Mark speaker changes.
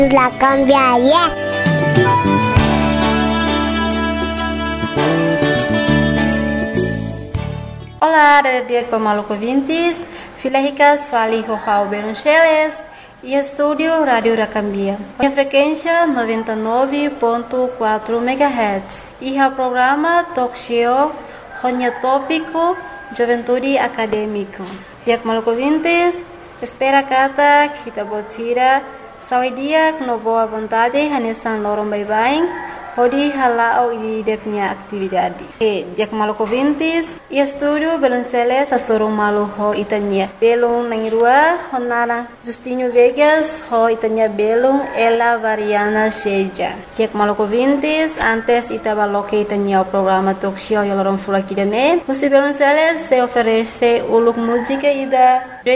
Speaker 1: La cambiaria.
Speaker 2: Olá, dia com maluco ouvintes, Filaricas Fali Rojal Beruncheles e estúdio Rádio Racambia. A frequência 99.4 MHz e o programa Talk Show Ronya Tópico Juventude Acadêmico. Dia com maluco ouvintes, espera kata kita botira sawi dia com boa vontade hanesan lorong bye-bye. Hodi halao ideknya atividade. Dia com maluco ouvintes, e estúdio Belonceles a sorong malu ho itanya. Belong nangirua honara Justinho Vegas ho itanya belong ela variana seja. Dia com maluco ouvintes, antes itabaloque itanya o programa Talk Show yolorong fulakidane. Você Belonceles se oferece uluk música ida